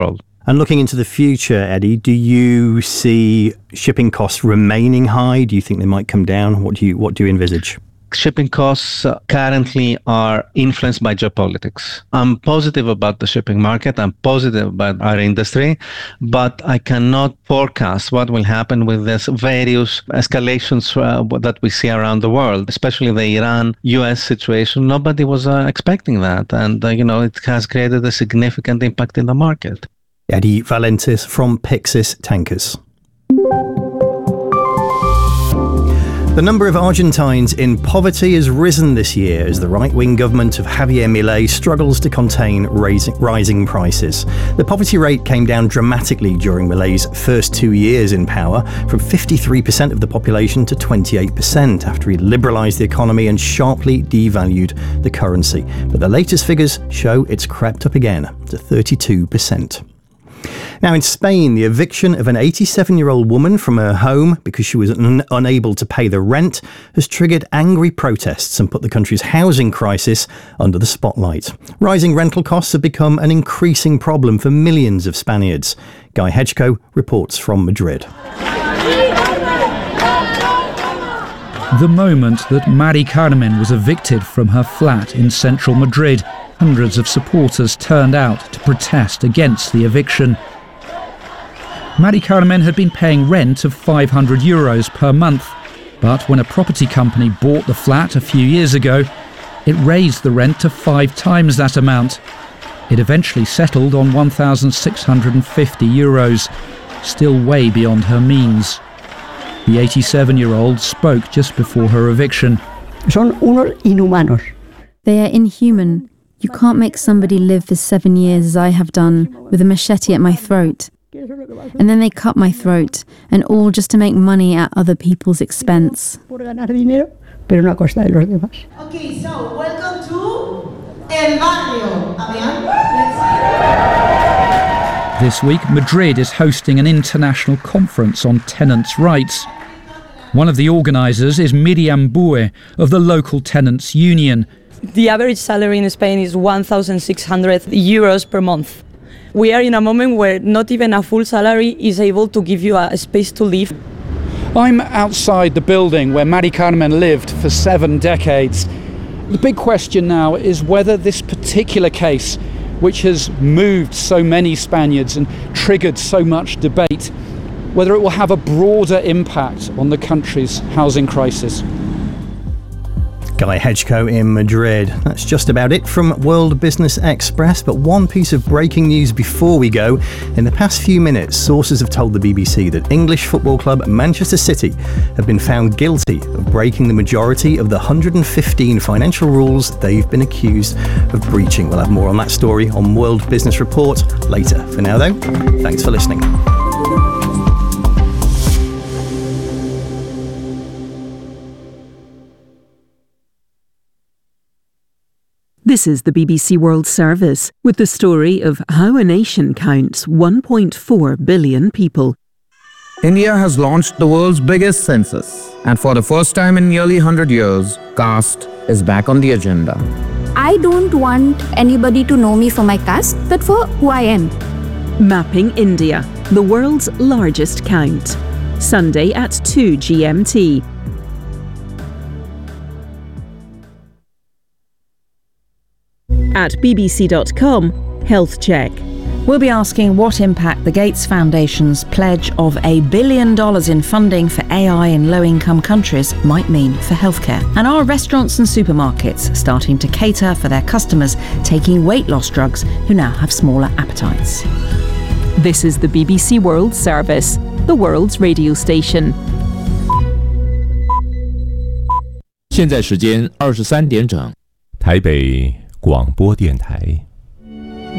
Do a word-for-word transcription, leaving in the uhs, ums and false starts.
world. And looking into the future, Eddie, do you see shipping costs remaining high? Do you think they might come down? What do you what do you envisage? Shipping costs currently are influenced by geopolitics. I'm positive about the shipping market. I'm positive about our industry, but I cannot forecast what will happen with these various escalations uh, that we see around the world, especially the Iran-U S situation. Nobody was uh, expecting that. And, uh, you know, it has created a significant impact in the market. Eddie Valentis from Pyxis Tankers. The number of Argentines in poverty has risen this year as the right-wing government of Javier Milei struggles to contain raising, rising prices. The poverty rate came down dramatically during Milei's first two years in power, from fifty-three percent of the population to twenty-eight percent after he liberalised the economy and sharply devalued the currency. But the latest figures show it's crept up again to thirty-two percent. Now, in Spain, the eviction of an eighty-seven-year-old woman from her home because she was un- unable to pay the rent has triggered angry protests and put the country's housing crisis under the spotlight. Rising rental costs have become an increasing problem for millions of Spaniards. Guy Hedgecoe reports from Madrid. The moment that Mari Carmen was evicted from her flat in central Madrid, hundreds of supporters turned out to protest against the eviction. Mari Carmen had been paying rent of five hundred euros per month, but when a property company bought the flat a few years ago, it raised the rent to five times that amount. It eventually settled on one thousand six hundred fifty euros, still way beyond her means. The eighty-seven-year-old spoke just before her eviction. Son unos inhumanos. They are inhuman. You can't make somebody live for seven years as I have done, with a machete at my throat. And then they cut my throat, and all just to make money at other people's expense. Okay, so welcome to El Barrio. This week, Madrid is hosting an international conference on tenants' rights. One of the organisers is Miriam Bue of the local tenants' union. The average salary in Spain is one thousand six hundred euros per month. We are in a moment where not even a full salary is able to give you a space to live. I'm outside the building where Mari Carmen lived for seven decades. The big question now is whether this particular case, which has moved so many Spaniards and triggered so much debate, whether it will have a broader impact on the country's housing crisis. Guy Hedgecoe in Madrid. That's just about it from World Business Express, but one piece of breaking news before we go. In the past few minutes, sources have told the B B C that English football club Manchester City have been found guilty of breaking the majority of the one hundred fifteen financial rules they've been accused of breaching. We'll have more on that story on World Business Report later. For now, though, thanks for listening. This is the B B C World Service with the story of how a nation counts one point four billion people. India has launched the world's biggest census, and for the first time in nearly one hundred years, caste is back on the agenda. I don't want anybody to know me for my caste, but for who I am. Mapping India, the world's largest count. Sunday at two G M T. At B B C dot com, Health Check. We'll be asking what impact the Gates Foundation's pledge of a billion dollars in funding for A I in low-income countries might mean for healthcare. And are restaurants and supermarkets starting to cater for their customers taking weight loss drugs who now have smaller appetites? This is the B B C World Service, the world's radio station. 现在时间二十三点整，台北广播电台。